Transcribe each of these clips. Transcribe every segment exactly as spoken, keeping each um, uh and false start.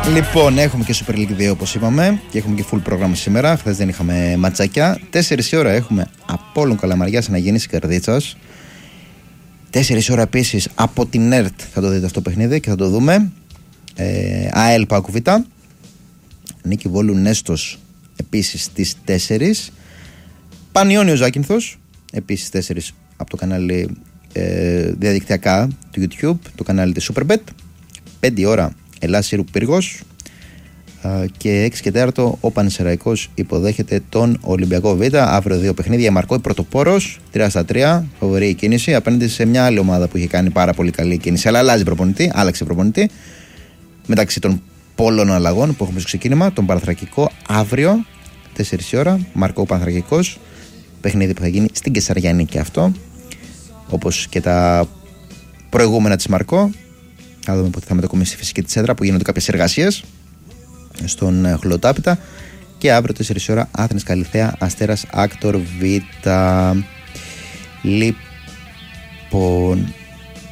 Λοιπόν, έχουμε και Super League δύο όπως είπαμε και έχουμε και full πρόγραμμα σήμερα. Χθες δεν είχαμε ματσάκια. Τέσσερις η ώρα έχουμε Απόλλων Καλαμαριάς Αναγέννηση Καρδίτσας. Τέσσερις η ώρα επίσης από την ΕΡΤ θα το δείτε αυτό το παιχνίδι και θα το δούμε. Ε, ΑΕΛ ΠΑΟΚ Β. Νίκη Βόλου Νέστος επίσης στις τέσσερις. Πανιώνιο Ζάκυνθος επίσης τέσσερις από το κανάλι ε, διαδικτυακά του YouTube, το κανάλι της Superbet. πέντε η ώρα Ελλάς Σύρου Πύργος και έξι και τέσσερα ο Πανσεραϊκός υποδέχεται τον Ολυμπιακό Β. Αύριο δύο παιχνίδια. Μαρκό η πρωτοπόρος τρία στα τρία, φοβερή η κίνηση απέναντι σε μια άλλη ομάδα που είχε κάνει πάρα πολύ καλή κίνηση, αλλά αλλάζει προπονητή, άλλαξε προπονητή. Μεταξύ των πολλών αλλαγών που έχουμε στο ξεκίνημα, τον Παναθρακικό αύριο τέσσερις η ώρα. Μαρκό Παναθρακικός, παιχνίδι που θα γίνει στην Κεσαριανή και αυτό, όπως και τα προηγούμενα της Μαρκό. Θα δούμε πότε θα μετακομίσει στη φυσική της έδρα που γίνονται κάποιες εργασίες στον Χλωτάπητα. Και αύριο τέσσερις η ώρα Άθηνας Καλιθέα Αστέρας Άκτορ Β. Λοιπόν,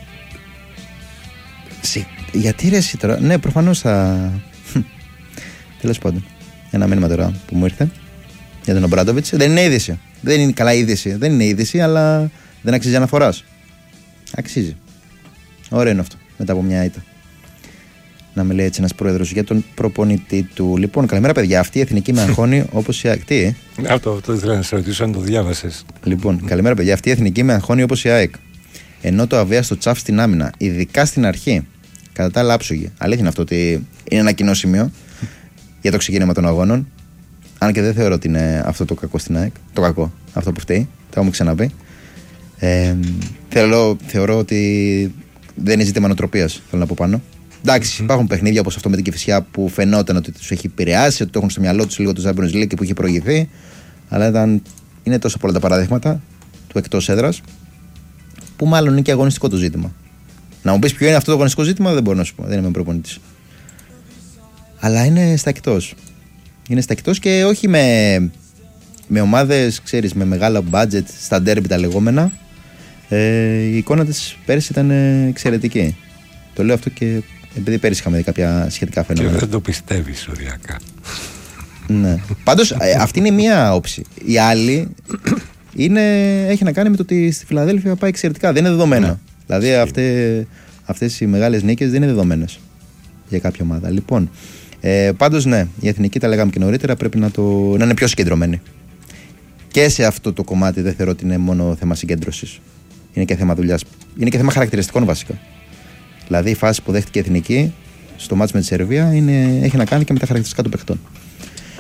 γιατί ρε εσύ τώρα? Ναι, προφανώς θα... Τέλος πάντων, ένα μήνυμα τώρα που μου ήρθε για τον Ομπράντοβιτς. Δεν είναι είδηση. Δεν είναι καλά είδηση. Δεν είναι είδηση, αλλά δεν αξίζει αναφοράς. Αξίζει. Ωραίο είναι αυτό. Μετά από μια ήττα να με λέει έτσι ένας πρόεδρος για τον προπονητή του. Λοιπόν, καλημέρα παιδιά. Αυτή η εθνική με αγχώνει όπως η ΑΕΚ. Τι? Αυτό, αυτό ήθελα να σε ρωτήσω αν το διάβασες. Λοιπόν, καλημέρα παιδιά. Αυτή η εθνική με αγχώνει όπως η ΑΕΚ. Ενώ το αβίαστο τσαφ στην άμυνα, ειδικά στην αρχή, κατά τα άλλα άψογη. Αλήθεια είναι αυτό ότι είναι ένα κοινό σημείο για το ξεκίνημα των αγώνων. Αν και δεν θεωρώ ότι είναι αυτό το κακό στην ΑΕΚ. Το κακό, αυτό που φταίει. Το έχουμε ξαναπεί. Ε, θέλω, θεωρώ ότι δεν είναι ζήτημα νοοτροπίας, θέλω να πω πάνω. Εντάξει, mm. υπάρχουν παιχνίδια όπως αυτό με την Κηφισιά που φαινόταν ότι τους έχει επηρεάσει, ότι το έχουν στο μυαλό τους λίγο το Champions League και που είχε προηγηθεί. Αλλά ήταν, είναι τόσο πολλά τα παραδείγματα του εκτός έδρας, που μάλλον είναι και αγωνιστικό το ζήτημα. Να μου πεις ποιο είναι αυτό το αγωνιστικό ζήτημα, δεν μπορώ να σου πω, δεν είμαι προπονητής. Αλλά είναι στα εκτός. Είναι στα εκτός και όχι με, με ομάδες, ξέρεις, με μεγάλα budget, στα ντέρμπι τα λεγόμενα. Ε, η εικόνα της πέρυσι ήταν εξαιρετική. Το λέω αυτό και επειδή πέρυσι είχαμε δει κάποια σχετικά φαινόμενα. Και δεν το πιστεύεις οριακά. Ναι. Πάντως αυτή είναι μία όψη. Η άλλη είναι, έχει να κάνει με το ότι στη Φιλαδέλφια πάει εξαιρετικά. Δεν είναι δεδομένα. Ναι. Δηλαδή αυτές, αυτές οι μεγάλες νίκες δεν είναι δεδομένες για κάποια ομάδα. Λοιπόν, ε, πάντως ναι, η εθνική, τα λέγαμε και νωρίτερα, πρέπει να, το, να είναι πιο συγκεντρωμένη. Και σε αυτό το κομμάτι δεν θεωρώ ότι είναι μόνο θέμα συγκέντρωσης. Είναι και θέμα δουλειάς. Είναι και θέμα χαρακτηριστικών βασικά. Δηλαδή η φάση που δέχτηκε η εθνική στο μάτς με τη Σερβία είναι, έχει να κάνει και με τα χαρακτηριστικά των παιχτών.